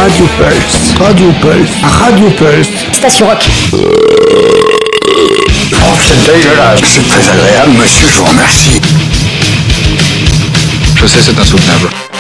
Radio Pulse. Radio Pulse. Radio Pulse. Station Rock. Oh, c'est dégueulasse. C'est très agréable, monsieur, je vous remercie. Je sais, c'est insoutenable.